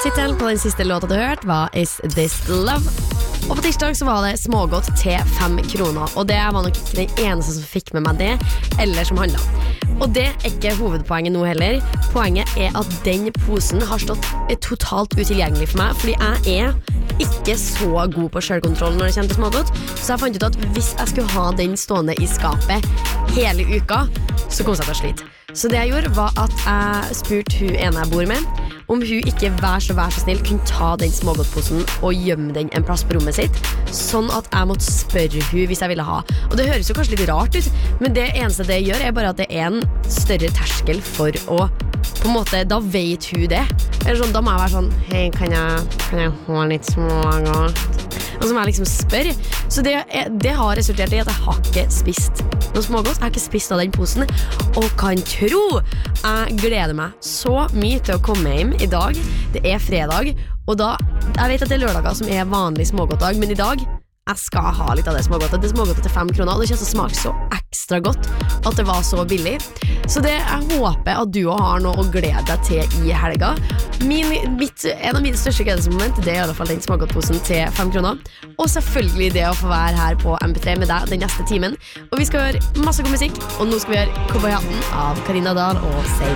Tittelen på den siste låta du hørte var Is This Love? Og på tirsdag så var det smågodt til 5 kroner. Og det var nok ikke den eneste som fikk med meg det, eller som handlet. Og det er ikke hovedpoenget nå heller. Poenget er at den posen har stått totalt utilgjengelig for meg, fordi jeg er ikke så god på selvkontroll når det kommer til smågodt. Så jeg fant ut at hvis jeg skulle ha den stående i skapet hele uka, så kom jeg til å slite. Så det jeg gjorde var at jeg spurte hun ene jeg bor med om hun ikke vær så snill kunne ta den smågodtposen og gjemme den en plass på rommet sitt, sånn at jeg måtte spørre hun hvis jeg ville ha. Og det høres jo kanskje litt rart ut, men det eneste det gjør er bare at det er en større terskel for å på en måte, da vet hun det. Eller sånn, da må jeg være sånn, hei, kan jeg ha litt smågodt? Og så må jeg liksom spørre. Så det har resultert i at jeg har ikke spist noe smågodt. Jeg har ikke spist av den posen. Og kan tro, jeg gleder meg så mye til å komme hjem i dag. Det er fredag, og da, jeg vet at det er lørdager som er vanlig smågodtdag, men i dag, jeg skal ha litt av det smågodtet. Det smågodtet til 5 kroner, og det kjennes å smake så ekstra godt at det var så billig. Så det, jeg håper at du også har noe å glede deg til i helga. En av mine største gledesmoment, det er i alle fall den smågodtposen til 5 kroner. Og selvfølgelig det å få være her på MP3 med deg den neste timen. Og vi skal høre masse god musikk, og nå skal vi høre Cowboyhatten av Karina Dahl og Say